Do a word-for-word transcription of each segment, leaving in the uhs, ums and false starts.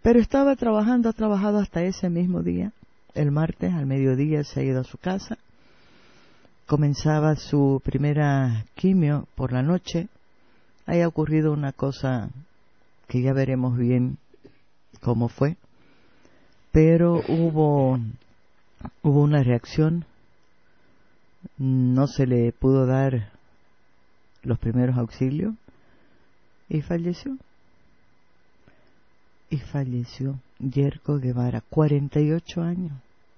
Pero estaba trabajando, ha trabajado hasta ese mismo día. El martes al mediodía se ha ido a su casa. Comenzaba su primera quimio por la noche. Haya ocurrido una cosa que ya veremos bien cómo fue. Pero hubo, hubo una reacción. No se le pudo dar los primeros auxilios y falleció. Y falleció Yerko Guevara, cuarenta y ocho años.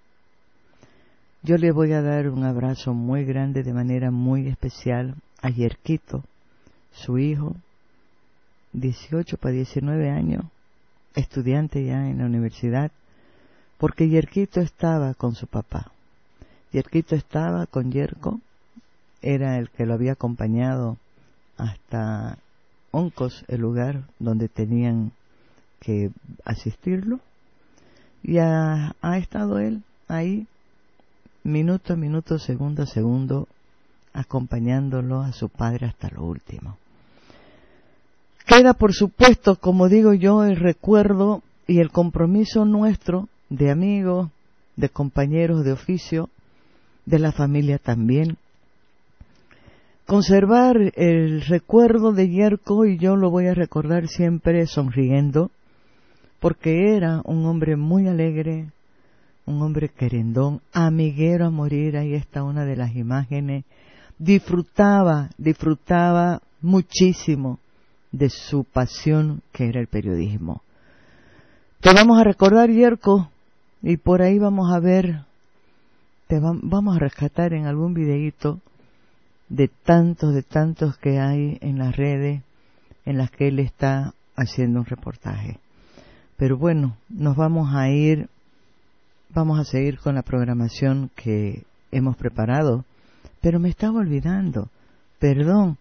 Yo le voy a dar un abrazo muy grande de manera muy especial a Yerquito, su hijo, dieciocho para diecinueve años, estudiante ya en la universidad, porque Yerquito estaba con su papá. Yerquito estaba con Yerko, era el que lo había acompañado hasta Oncos, el lugar donde tenían que asistirlo, y ha, ha estado él ahí minuto a minuto, segundo a segundo, acompañándolo a su padre hasta lo último. Queda, por supuesto, como digo yo, el recuerdo y el compromiso nuestro de amigos, de compañeros de oficio, de la familia también. Conservar el recuerdo de Yerko, y yo lo voy a recordar siempre sonriendo, porque era un hombre muy alegre, un hombre querendón, amiguero a morir. Ahí está una de las imágenes. Disfrutaba, disfrutaba muchísimo de su pasión, que era el periodismo. Te vamos a recordar, Yerko, y por ahí vamos a ver, te va, vamos a rescatar en algún videíto de tantos, de tantos que hay en las redes en las que él está haciendo un reportaje. Pero bueno, nos vamos a ir, vamos a seguir con la programación que hemos preparado. Pero me estaba olvidando, perdón.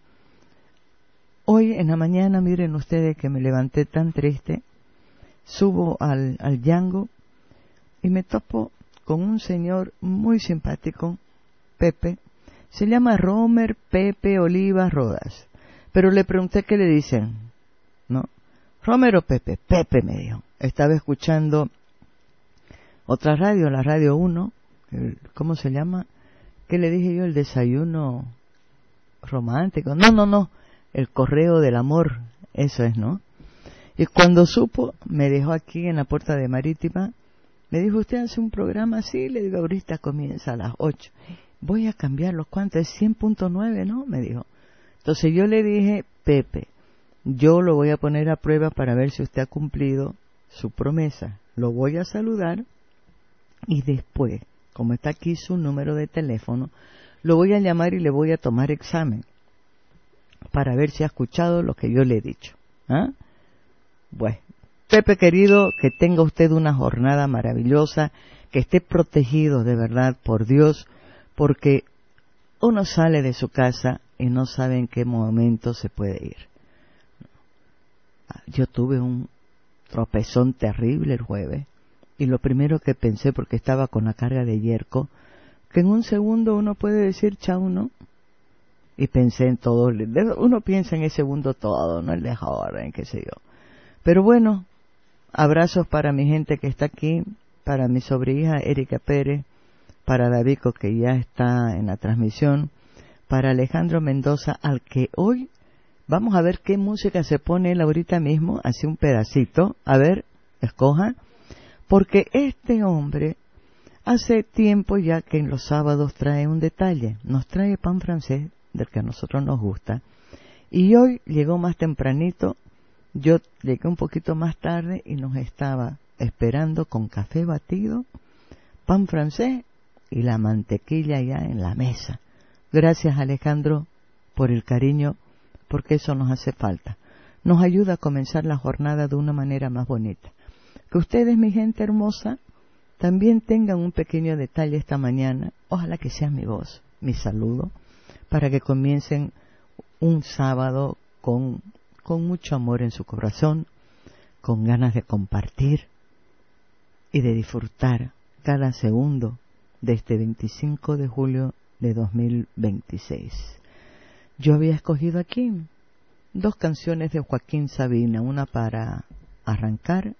Hoy en la mañana, miren ustedes que me levanté tan triste, subo al, al Yango y me topo con un señor muy simpático, Pepe. Se llama Romer Pepe Oliva Rodas. Pero le pregunté qué le dicen, ¿no? Romer o Pepe. Pepe me dijo. Estaba escuchando otra radio, la Radio uno, el, ¿cómo se llama? ¿Qué le dije yo? El desayuno romántico. No, no, no. El correo del amor. Eso es, ¿no? Y cuando supo, me dejó aquí en la puerta de Marítima. Me dijo, ¿usted hace un programa así? Le digo, ahorita comienza a las ocho. Voy a cambiarlo. ¿Cuánto? Es cien punto nueve, ¿no? Me dijo. Entonces yo le dije, Pepe, yo lo voy a poner a prueba para ver si usted ha cumplido su promesa. Lo voy a saludar y después, como está aquí su número de teléfono, lo voy a llamar y le voy a tomar examen para ver si ha escuchado lo que yo le he dicho. ¿Ah? Bueno, Pepe querido, que tenga usted una jornada maravillosa, que esté protegido de verdad por Dios, porque uno sale de su casa y no sabe en qué momento se puede ir. Yo tuve un tropezón terrible el jueves, y lo primero que pensé, porque estaba con la carga de Yerko, que en un segundo uno puede decir chao, ¿no? Y pensé en todo, uno piensa en ese segundo todo, no el de orden, qué sé yo. Pero bueno, abrazos para mi gente que está aquí, para mi sobrina Erika Pérez, para Davico que ya está en la transmisión, para Alejandro Mendoza, al que hoy vamos a ver qué música se pone él ahorita mismo, así un pedacito, a ver, escoja, porque este hombre hace tiempo ya que en los sábados trae un detalle, nos trae pan francés, del que a nosotros nos gusta, y hoy llegó más tempranito, yo llegué un poquito más tarde y nos estaba esperando con café batido, pan francés y la mantequilla ya en la mesa. Gracias, Alejandro, por el cariño, porque eso nos hace falta. Nos ayuda a comenzar la jornada de una manera más bonita. Que ustedes, mi gente hermosa, también tengan un pequeño detalle esta mañana, ojalá que sea mi voz, mi saludo, para que comiencen un sábado con, con mucho amor en su corazón, con ganas de compartir y de disfrutar cada segundo de este veinticinco de julio de dos mil veintiséis. Yo había escogido aquí dos canciones de Joaquín Sabina, una para arrancar